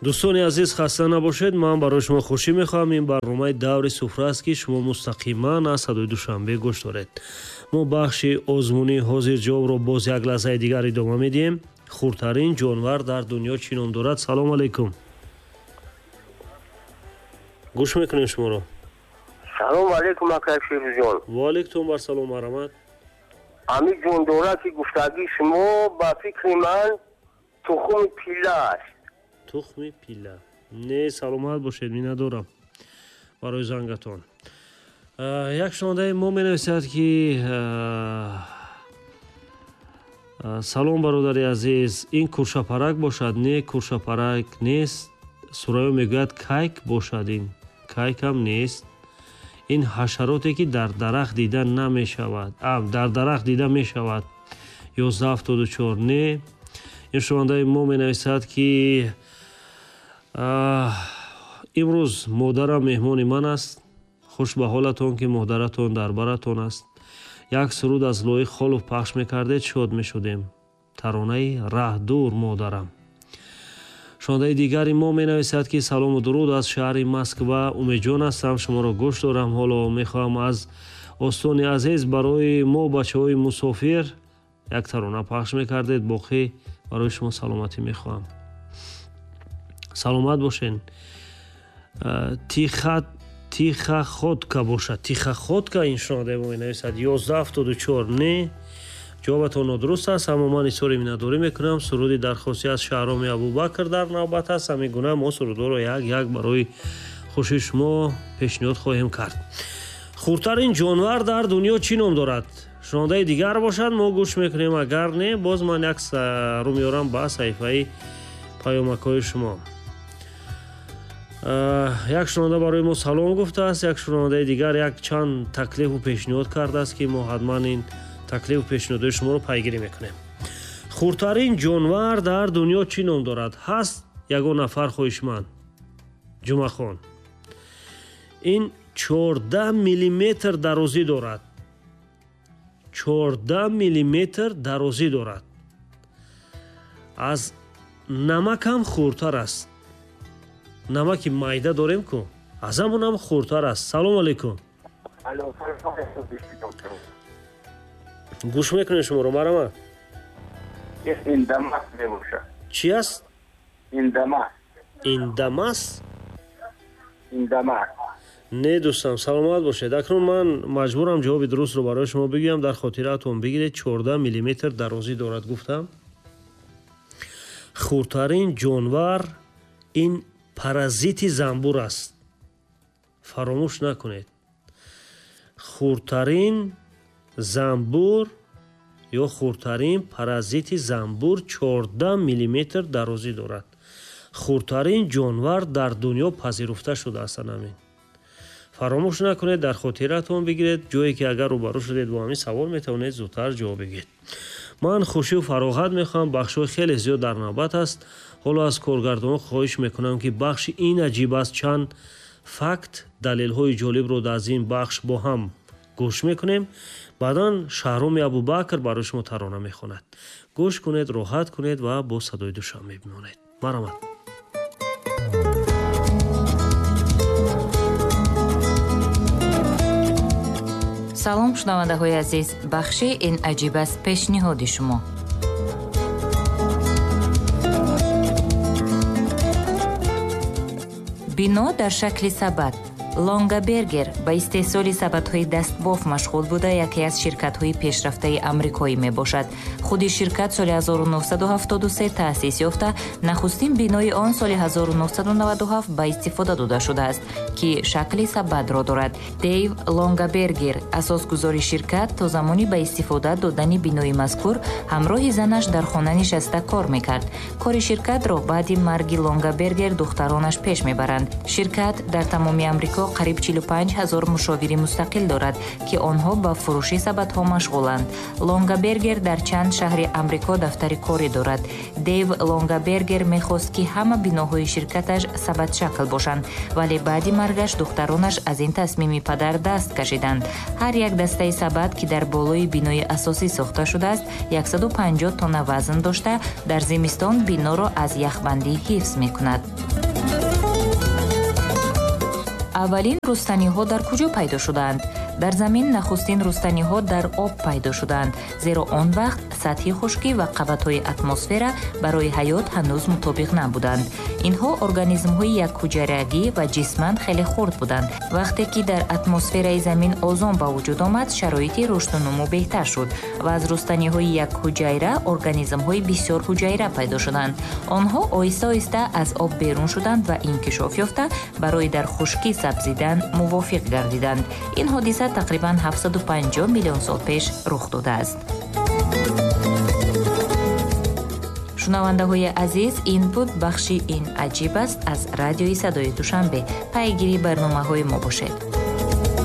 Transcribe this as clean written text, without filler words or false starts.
дӯстони азиз, хаста набошед. Ман барои шумо хушӣ мехоҳам. ин барномаи даври суфра аст ки шумо мустақиман аз садои душанбе гӯш доред. мо бахши озмунии ҳозир ҷавобро боз як лаҳзаи дигар идома медиҳем. хурдтарин ҷонвар дар дунё чӣ ном дорад? салому алайкум. гӯш мекунем шуморо. салому алайкум акаширҷон. ва алайкум барсалом марамат. ами ҷондора ки гуфтагӣ шумо ба фикри ман тухми пилла аст. тухми пилла. Не, саломат бошед, миннатдорам барои зангатон. як шунавандаи мо менависад ки салом бародари азиз, ин куршапарак бошад? Не, куршапарак нест. сурайё мегӯяд кайк бошад. ин кайкам нест. ин ҳашароте ки дар дарахт дида намешавад. дар дарахт дида мешавад. 1174. Не, ин шунавандаи мо менависад ки имрӯз модарам меҳмони ман аст. хуш ба ҳолатон ки модаратон дар баратон аст. як суруд аз лои холов пахш мекардед, шод мешудем. таронаи раҳдур модарам. шунавандаи дигари мо менависад ки салому дуруд аз шаҳри Москва. умедҷон ҳастам, шуморо гӯш дорам. ҳоло мехоҳам аз остони азиз барои мо бачаҳои мусофир як тарона пахш мекардед. боқӣ барои шумо саломатӣ мехоҳам. саломат бошен. тихоходка бошад. тихоходка ин шунавандаи мо менависад. 1174. Не, ҷавобатон нодуруст аст, аммо ман изҳори миннатдорӣ мекунам. суруди дархости аз шаҳроми Абубакр дар навбат аст. ҳамин гуна мо сурудҳоро як барои хушии шумо пешниҳод хоҳем кард. хурдтарин ҷонвар дар дунё чӣ ном дорад? шунавандаи дигар бошад, мо гӯш мекунем. агар не, боз ман як рӯ меорам ба саҳифаи паёмакҳои шумо. як шунаванда барои мо салом гуфтааст. як шунавандаи дигар як чанд таклифу пешниҳод кардааст ки мо ҳатман ин таклифу пешниҳодҳои шуморо пайгирӣ мекунем. хурдтарин ҷонвар дар дунё чӣ ном дорад? ҳаст ягон нафар хоҳишманд. ҷумахон. ин 14 миллиметр дарозӣ дорад. 14 миллиметр дарозӣ дорад. аз намак ҳам хурдтар аст. намаки майда дорем ку, аз ҳамонам хурдтар аст. салому алайкум. гӯш мекунем шуморо. марама. индамас мебошад. чӣ аст? индамас. индамас. индамас. Не дӯстам, саломат бошед. акнун ман маҷбурам ҷавоби дурустро барои шумо бигӯям. дар хотиратон бигиред. 14 миллиметр дарозӣ дорад гуфтам. хурдтарин ҷонвар ин паразити занбур аст. фаромӯш накунед. хурдтарин занбур ё хурдтарин паразити занбур 14 миллиметр дарозӣ дорад. хурдтарин ҷонвар дар дунё пазируфта шудааст. амин. фаромӯш накунед, дар хотиратон бигиред. ҷое ки агар рӯбарӯ шудед бо ҳамин савол метавонед зудтар ҷавоб бигиред. ман хушию фароғат мехоҳам. бахшҳои хеле зиёд дар навбат аст. ҳоло аз коргардонон хоҳиш мекунам ки бахши ин аҷиб аст. чанд факт, далелҳои ҷолибро аз ин бахш бо ҳам гӯш мекунем. баъдан шаҳроми Абубакр барои шумо тарона мехонад. гӯш кунед, роҳат кунед ва бо садои душанбе бимонед. марамат. салом шунавандаҳои азиз, бахши ин аҷиб аст пешниҳоди шумо. бино дар шакли сабад. лонгабергер ба истеҳсоли сабадҳои дастбоф машғул буда яке аз ширкатҳои пешрафтаи амрикоӣ мебошад. худи ширкат соли 1973 таъсис ёфта, нахустин бинои он соли 1997 ба истифода дода шудааст ки шакли сабадро дорад. Дейв Лонгабергер, асосгузори ширкат, то замони ба истифода додани бинои мазкур ҳамроҳи занаш дар хона нишаста кор мекард. кори ширкатро баъди марги Лонгабергер духтаронаш пеш мебаранд. ширкат дар тамоми амрико амрико қариб 45,000 мушовири мустақил дорад, ки онҳо ба фурӯши сабадҳо машғуланд. Лонгабергер дар чанд шаҳри амрико дафтари корӣ дорад. Дейв Лонгабергер мехост, ки ҳама биноҳои ширкаташ сабадшакл бошанд, вале баъди маргаш духтаронаш аз ин тасмими падар даст кашиданд. ҳар як дастаи сабад, ки дар болои бинои асосӣ сохта шудааст, 150 тонна вазн дошта, дар зимистон биноро аз яхбандӣ ҳифз мекунад. аввалин рустаниҳо дар куҷо пайдо шудаанд? дар замин нахустин рустаниҳо дар об пайдо шудаанд, зеро он вақт сатҳи хушкӣ ва қабатҳои атмосфера барои ҳаёт ҳанӯз мутобиқ набуданд. инҳо организмҳои якҳуҷайрагӣ ва ҷисман хеле хурд буданд. вақте ки дар атмосфераи замин озон ба вуҷуд омад, шароити рушду нумӯ беҳтар шуд ва аз рустаниҳои якҳуҷайра организмҳои бисёрҳуҷайра пайдо шуданд. онҳо оҳиста оҳиста аз об берун шуданд ва инкишоф ёфта барои дар хушкӣ сабзидан мувофиқ гардиданд. ин ҳодиса тақрибан 750 миллион сол пеш рух додааст. шунавандаҳои азиз, ин буд бахши ин аҷиб аст аз радиои садои душанбе. пайгири барномаҳои мо бошед.